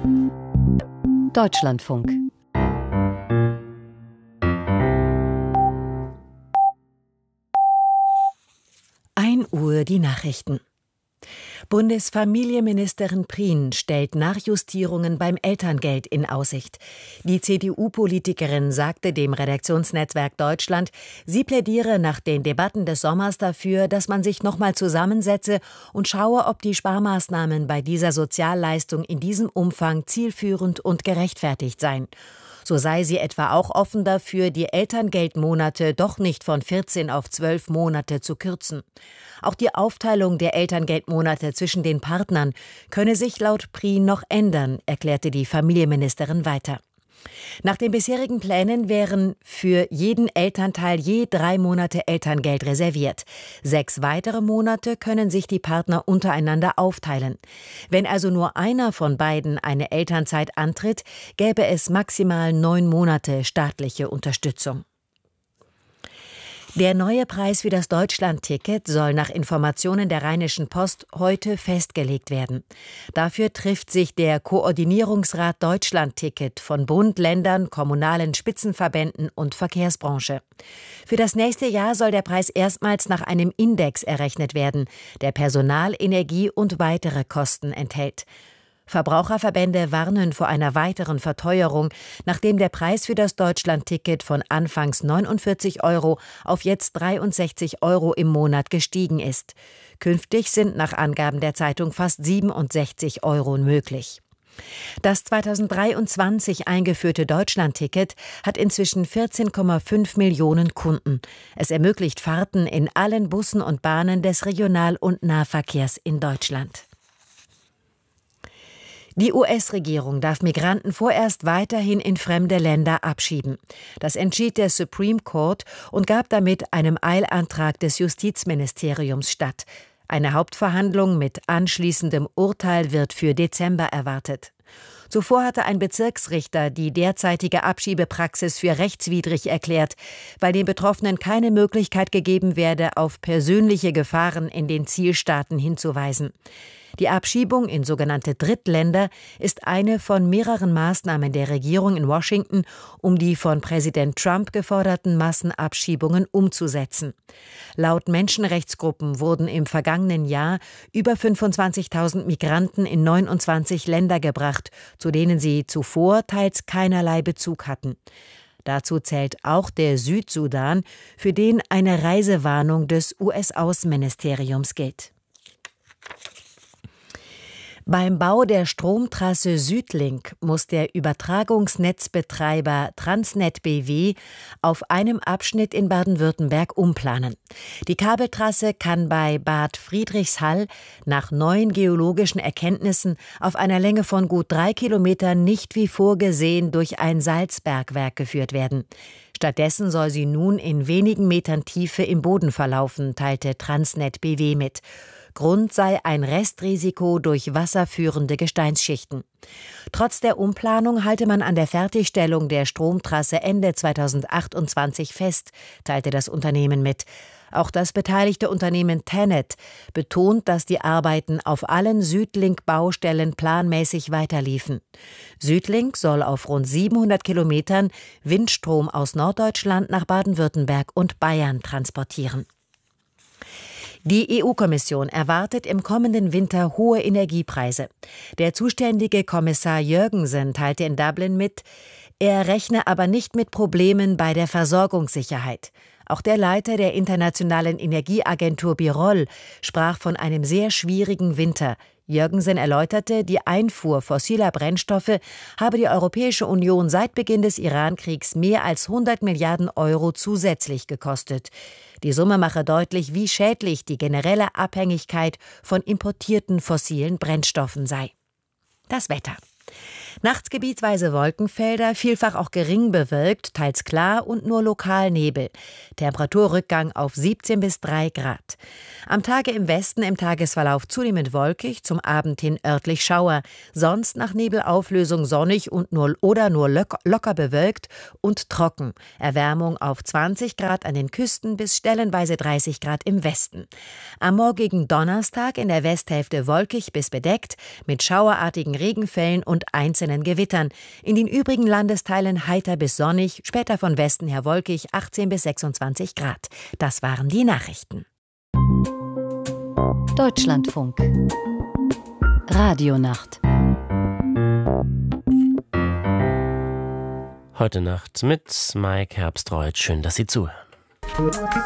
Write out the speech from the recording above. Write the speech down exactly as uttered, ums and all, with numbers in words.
Deutschlandfunk. ein Uhr die Nachrichten. Bundesfamilienministerin Prien stellt Nachjustierungen beim Elterngeld in Aussicht. Die C D U-Politikerin sagte dem Redaktionsnetzwerk Deutschland, sie plädiere nach den Debatten des Sommers dafür, dass man sich noch mal zusammensetze und schaue, ob die Sparmaßnahmen bei dieser Sozialleistung in diesem Umfang zielführend und gerechtfertigt seien. So sei sie etwa auch offen dafür, die Elterngeldmonate doch nicht von vierzehn auf zwölf Monate zu kürzen. Auch die Aufteilung der Elterngeldmonate zwischen den Partnern könne sich laut Prien noch ändern, erklärte die Familienministerin weiter. Nach den bisherigen Plänen wären für jeden Elternteil je drei Monate Elterngeld reserviert. Sechs weitere Monate können sich die Partner untereinander aufteilen. Wenn also nur einer von beiden eine Elternzeit antritt, gäbe es maximal neun Monate staatliche Unterstützung. Der neue Preis für das Deutschland-Ticket soll nach Informationen der Rheinischen Post heute festgelegt werden. Dafür trifft sich der Koordinierungsrat Deutschland-Ticket von Bund, Ländern, kommunalen Spitzenverbänden und Verkehrsbranche. Für das nächste Jahr soll der Preis erstmals nach einem Index errechnet werden, der Personal, Energie und weitere Kosten enthält. Verbraucherverbände warnen vor einer weiteren Verteuerung, nachdem der Preis für das Deutschland-Ticket von anfangs neunundvierzig Euro auf jetzt dreiundsechzig Euro im Monat gestiegen ist. Künftig sind nach Angaben der Zeitung fast siebenundsechzig Euro möglich. Das zweitausenddreiundzwanzig eingeführte Deutschland-Ticket hat inzwischen vierzehn Komma fünf Millionen Kunden. Es ermöglicht Fahrten in allen Bussen und Bahnen des Regional- und Nahverkehrs in Deutschland. Die U S-Regierung darf Migranten vorerst weiterhin in fremde Länder abschieben. Das entschied der Supreme Court und gab damit einem Eilantrag des Justizministeriums statt. Eine Hauptverhandlung mit anschließendem Urteil wird für Dezember erwartet. Zuvor hatte ein Bezirksrichter die derzeitige Abschiebepraxis für rechtswidrig erklärt, weil den Betroffenen keine Möglichkeit gegeben werde, auf persönliche Gefahren in den Zielstaaten hinzuweisen. Die Abschiebung in sogenannte Drittländer ist eine von mehreren Maßnahmen der Regierung in Washington, um die von Präsident Trump geforderten Massenabschiebungen umzusetzen. Laut Menschenrechtsgruppen wurden im vergangenen Jahr über fünfundzwanzigtausend Migranten in neunundzwanzig Länder gebracht, zu denen sie zuvor teils keinerlei Bezug hatten. Dazu zählt auch der Südsudan, für den eine Reisewarnung des U S-Außenministeriums gilt. Beim Bau der Stromtrasse Südlink muss der Übertragungsnetzbetreiber Transnet B W auf einem Abschnitt in Baden-Württemberg umplanen. Die Kabeltrasse kann bei Bad Friedrichshall nach neuen geologischen Erkenntnissen auf einer Länge von gut drei Kilometern nicht wie vorgesehen durch ein Salzbergwerk geführt werden. Stattdessen soll sie nun in wenigen Metern Tiefe im Boden verlaufen, teilte Transnet B W mit. Grund sei ein Restrisiko durch wasserführende Gesteinsschichten. Trotz der Umplanung halte man an der Fertigstellung der Stromtrasse Ende zweitausendachtundzwanzig fest, teilte das Unternehmen mit. Auch das beteiligte Unternehmen TenneT betont, dass die Arbeiten auf allen Südlink-Baustellen planmäßig weiterliefen. Südlink soll auf rund siebenhundert Kilometern Windstrom aus Norddeutschland nach Baden-Württemberg und Bayern transportieren. Die E U-Kommission erwartet im kommenden Winter hohe Energiepreise. Der zuständige Kommissar Jørgensen teilte in Dublin mit, er rechne aber nicht mit Problemen bei der Versorgungssicherheit. Auch der Leiter der Internationalen Energieagentur Birol sprach von einem sehr schwierigen Winter. Jørgensen erläuterte, die Einfuhr fossiler Brennstoffe habe die Europäische Union seit Beginn des Iran-Kriegs mehr als hundert Milliarden Euro zusätzlich gekostet. Die Summe mache deutlich, wie schädlich die generelle Abhängigkeit von importierten fossilen Brennstoffen sei. Das Wetter. Nachts gebietsweise Wolkenfelder, vielfach auch gering bewölkt, teils klar und nur lokal Nebel. Temperaturrückgang auf siebzehn bis drei Grad. Am Tage im Westen im Tagesverlauf zunehmend wolkig, zum Abend hin örtlich Schauer. Sonst nach Nebelauflösung sonnig und nur oder nur locker, locker bewölkt und trocken. Erwärmung auf zwanzig Grad an den Küsten bis stellenweise dreißig Grad im Westen. Am morgigen Donnerstag in der Westhälfte wolkig bis bedeckt, mit schauerartigen Regenfällen und einzelnen Gewittern. In den übrigen Landesteilen heiter bis sonnig, später von Westen her wolkig, achtzehn bis sechsundzwanzig Grad. Das waren die Nachrichten. Deutschlandfunk Radionacht. Heute Nacht mit Mike Herbstreuth. Schön, dass Sie zuhören.